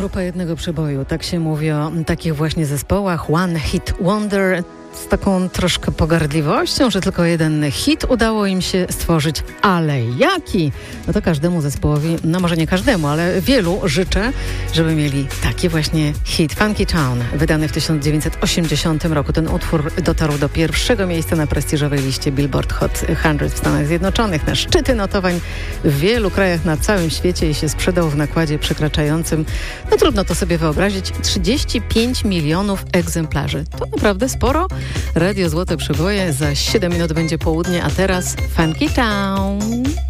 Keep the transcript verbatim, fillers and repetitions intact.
grupa jednego przeboju. Tak się mówi o takich właśnie zespołach. One Hit Wonder. Z taką troszkę pogardliwością, że tylko jeden hit udało im się stworzyć, ale jaki? No to każdemu zespołowi, no może nie każdemu, ale wielu życzę, żeby mieli taki właśnie hit. Funky Town, wydany w tysiąc dziewięćset osiemdziesiątym roku. Ten utwór dotarł do pierwszego miejsca na prestiżowej liście Billboard Hot sto w Stanach Zjednoczonych, na szczyty notowań w wielu krajach na całym świecie i się sprzedał w nakładzie przekraczającym, no trudno to sobie wyobrazić, trzydzieści pięć milionów egzemplarzy. To naprawdę sporo. Radio Złote Przeboje, za siedem minut będzie południe, a teraz Funky Town.